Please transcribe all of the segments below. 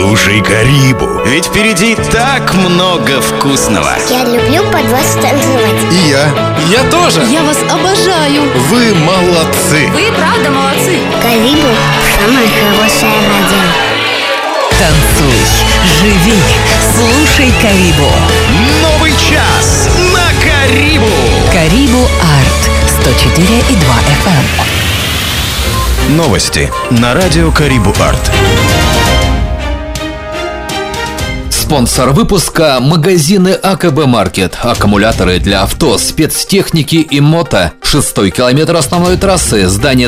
Слушай Карибу, ведь впереди так много вкусного. Я люблю под вас танцевать. И я тоже. Я вас обожаю. Вы молодцы. Вы правда молодцы. Карибу – самое хорошее радио. Танцуй, живи, слушай Карибу. Новый час на Карибу. Карибу Арт 104,2 FM. Новости на радио Карибу Арт. Спонсор выпуска – магазины АКБ Маркет. Аккумуляторы для авто, спецтехники и мото. 6-й километр основной трассы, здание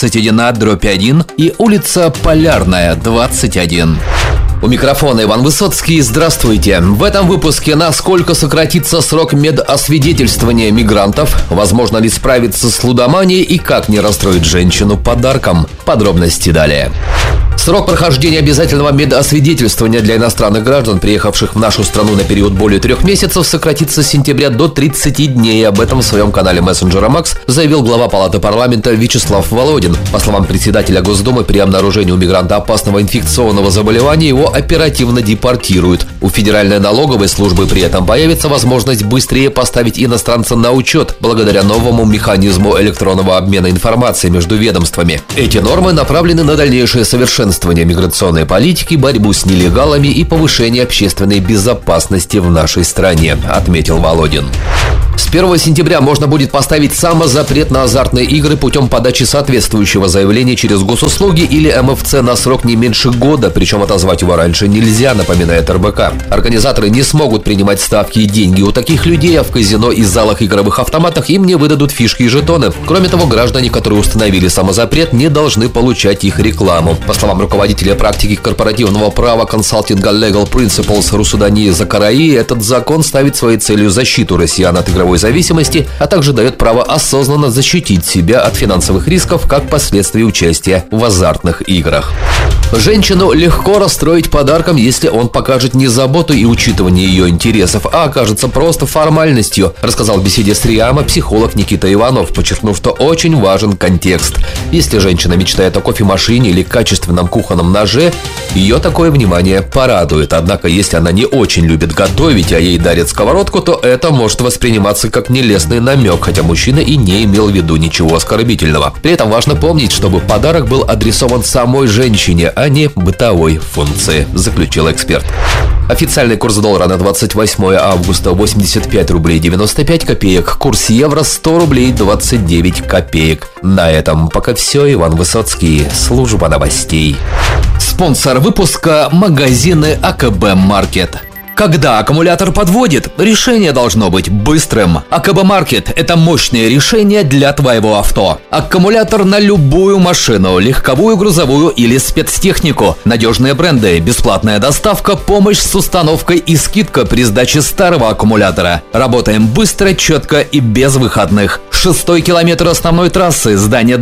21/1 и улица Полярная, 21. У микрофона Иван Высоцкий. Здравствуйте. В этом выпуске: насколько сократится срок медосвидетельствования мигрантов, возможно ли справиться с лудоманией и как не расстроить женщину подарком. Подробности далее. Срок прохождения обязательного медосвидетельствования для иностранных граждан, приехавших в нашу страну на период более 3 месяцев, сократится с сентября до 30 дней. Об этом в своем канале мессенджера Макс заявил глава Палаты парламента Вячеслав Володин. По словам председателя Госдумы, при обнаружении у мигранта опасного инфекционного заболевания его оперативно депортируют. У Федеральной налоговой службы при этом появится возможность быстрее поставить иностранца на учет благодаря новому механизму электронного обмена информацией между ведомствами. Эти нормы направлены на дальнейшее совершенствование миграционной политики, борьбу с нелегалами и повышение общественной безопасности в нашей стране, отметил Володин. С 1 сентября можно будет поставить самозапрет на азартные игры путем подачи соответствующего заявления через госуслуги или МФЦ на срок не меньше года, причем отозвать его раньше нельзя, напоминает РБК. Организаторы не смогут принимать ставки и деньги у таких людей, а в казино и залах игровых автоматах им не выдадут фишки и жетоны. Кроме того, граждане, которые установили самозапрет, не должны получать их рекламу. По словам руководителя практики корпоративного права консалтинга Legal Principles Русудани Закараи, этот закон ставит своей целью защиту россиян от игровой зависимости, а также дает право осознанно защитить себя от финансовых рисков как последствия участия в азартных играх. Женщину легко расстроить подарком, если он покажет не заботу и учитывание ее интересов, а окажется просто формальностью, рассказал в беседе с РИАМа психолог Никита Иванов, подчеркнув, что очень важен контекст. Если женщина мечтает о кофемашине или качественном кухонном ноже, ее такое внимание порадует. Однако, если она не очень любит готовить, а ей дарят сковородку, то это может восприниматься как нелестный намек, хотя мужчина и не имел в виду ничего оскорбительного. При этом важно помнить, чтобы подарок был адресован самой женщине, а не бытовой функции, заключил эксперт. Официальный курс доллара на 28 августа 85 рублей 95 копеек, курс евро 100 рублей 29 копеек. На этом пока все. Иван Высоцкий, служба новостей. Спонсор выпуска – магазины АКБ Маркет. Когда аккумулятор подводит, решение должно быть быстрым. АКБ Маркет – это мощное решение для твоего авто. Аккумулятор на любую машину, легковую, грузовую или спецтехнику. Надежные бренды, бесплатная доставка, помощь с установкой и скидка при сдаче старого аккумулятора. Работаем быстро, четко и без выходных. 6-й километр основной трассы, здание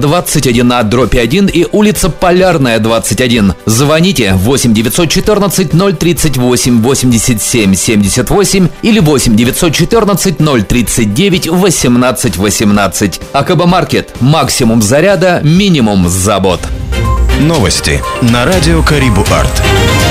21/1 и улица Полярная, 21. Звоните 8 914 038 87 78 или 8 914 039 18 18. АКБ Маркет. Максимум заряда, минимум забот. Новости на радио Карибу Арт.